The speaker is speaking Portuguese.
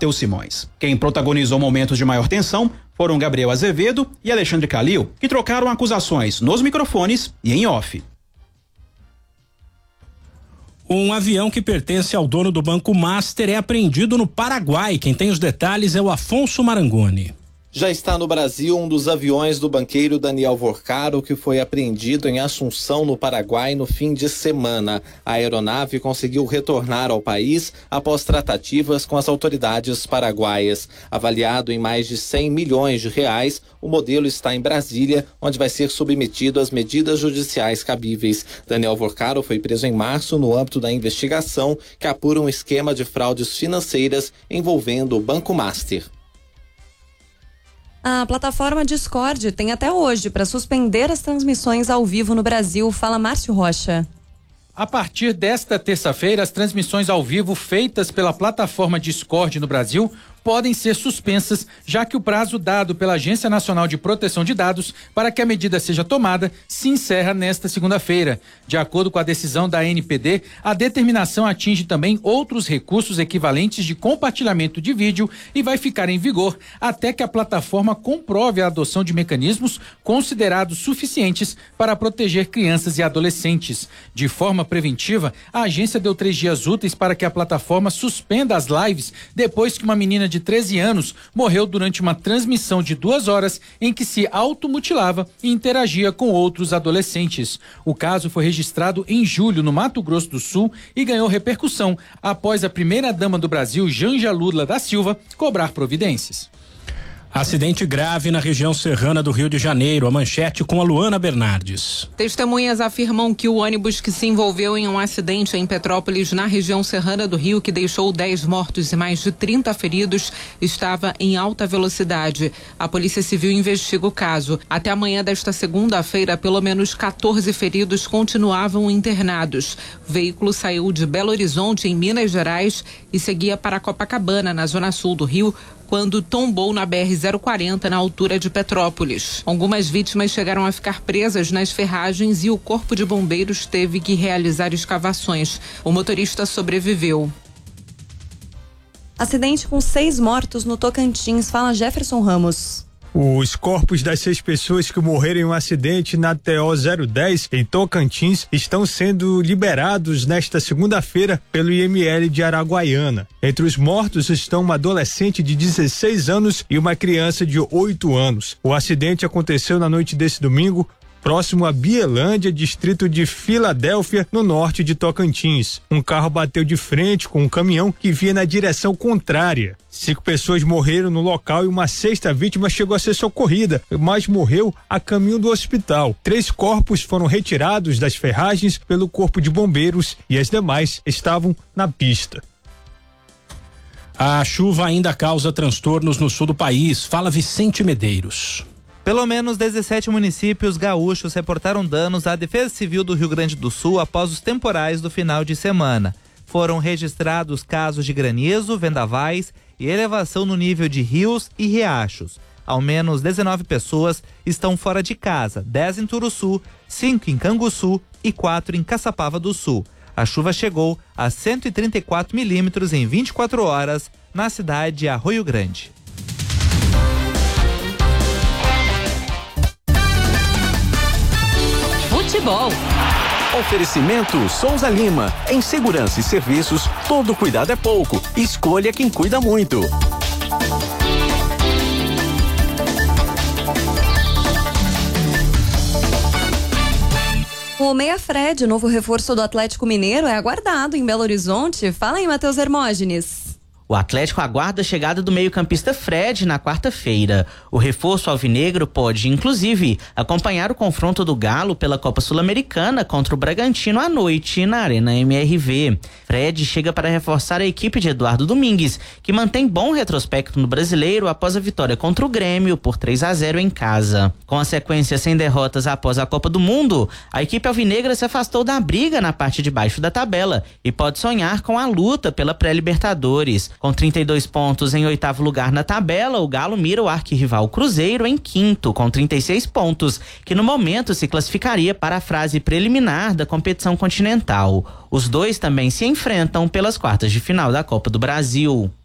Matheus Simões. Quem protagonizou momentos de maior tensão foram Gabriel Azevedo e Alexandre Calil, que trocaram acusações nos microfones e em off. Um avião que pertence ao dono do Banco Master é apreendido no Paraguai. Quem tem os detalhes é o Afonso Marangoni. Já está no Brasil um dos aviões do banqueiro Daniel Vorcaro, que foi apreendido em Assunção, no Paraguai, no fim de semana. A aeronave conseguiu retornar ao país após tratativas com as autoridades paraguaias. Avaliado em mais de 100 milhões de reais, o modelo está em Brasília, onde vai ser submetido às medidas judiciais cabíveis. Daniel Vorcaro foi preso em março no âmbito da investigação que apura um esquema de fraudes financeiras envolvendo o Banco Master. A plataforma Discord tem até hoje para suspender as transmissões ao vivo no Brasil. Fala Márcio Rocha. A partir desta terça-feira, as transmissões ao vivo feitas pela plataforma Discord no Brasil podem ser suspensas, já que o prazo dado pela Agência Nacional de Proteção de Dados para que a medida seja tomada se encerra nesta segunda-feira. De acordo com a decisão da ANPD, a determinação atinge também outros recursos equivalentes de compartilhamento de vídeo e vai ficar em vigor até que a plataforma comprove a adoção de mecanismos considerados suficientes para proteger crianças e adolescentes. De forma preventiva, a agência deu 3 dias úteis para que a plataforma suspenda as lives depois que uma menina de 13 anos morreu durante uma transmissão de 2 horas em que se automutilava e interagia com outros adolescentes. O caso foi registrado em julho no Mato Grosso do Sul e ganhou repercussão após a primeira-dama do Brasil, Janja Lula da Silva, cobrar providências. Acidente grave na região serrana do Rio de Janeiro. A manchete com a Luana Bernardes. Testemunhas afirmam que o ônibus que se envolveu em um acidente em Petrópolis, na região serrana do Rio, que deixou 10 mortos e mais de 30 feridos, estava em alta velocidade. A Polícia Civil investiga o caso. Até amanhã desta segunda-feira, pelo menos 14 feridos continuavam internados. O veículo saiu de Belo Horizonte, em Minas Gerais, e seguia para Copacabana, na zona sul do Rio, quando tombou na BR-040, na altura de Petrópolis. Algumas vítimas chegaram a ficar presas nas ferragens e o Corpo de Bombeiros teve que realizar escavações. O motorista sobreviveu. Acidente com 6 mortos no Tocantins. Fala Jefferson Ramos. Os corpos das 6 pessoas que morreram em um acidente na TO 010 em Tocantins estão sendo liberados nesta segunda-feira pelo IML de Araguaiana. Entre os mortos estão uma adolescente de 16 anos e uma criança de 8 anos. O acidente aconteceu na noite desse domingo, próximo a Bielândia, distrito de Filadélfia, no norte de Tocantins. Um carro bateu de frente com um caminhão que vinha na direção contrária. 5 pessoas morreram no local e uma 6ª vítima chegou a ser socorrida, mas morreu a caminho do hospital. 3 corpos foram retirados das ferragens pelo Corpo de Bombeiros e as demais estavam na pista. A chuva ainda causa transtornos no sul do país. Fala Vicente Medeiros. Pelo menos 17 municípios gaúchos reportaram danos à Defesa Civil do Rio Grande do Sul após os temporais do final de semana. Foram registrados casos de granizo, vendavais e elevação no nível de rios e riachos. Ao menos 19 pessoas estão fora de casa, 10 em Turuçu, 5 em Canguçu e 4 em Caçapava do Sul. A chuva chegou a 134 milímetros em 24 horas na cidade de Arroio Grande. Futebol. Oferecimento Souza Lima. Em segurança e serviços, todo cuidado é pouco. Escolha quem cuida muito. O meia Fred, novo reforço do Atlético Mineiro, é aguardado em Belo Horizonte. Fala aí, Matheus Hermógenes. O Atlético aguarda a chegada do meio-campista Fred na quarta-feira. O reforço alvinegro pode, inclusive, acompanhar o confronto do Galo pela Copa Sul-Americana contra o Bragantino à noite na Arena MRV. Fred chega para reforçar a equipe de Eduardo Domingues, que mantém bom retrospecto no Brasileiro após a vitória contra o Grêmio por 3-0 em casa. Com a sequência sem derrotas após a Copa do Mundo, a equipe alvinegra se afastou da briga na parte de baixo da tabela e pode sonhar com a luta pela pré-Libertadores. Com 32 pontos em 8º lugar na tabela, o Galo mira o arquirrival Cruzeiro em 5º, com 36 pontos, que no momento se classificaria para a fase preliminar da competição continental. Os dois também se enfrentam pelas quartas de final da Copa do Brasil.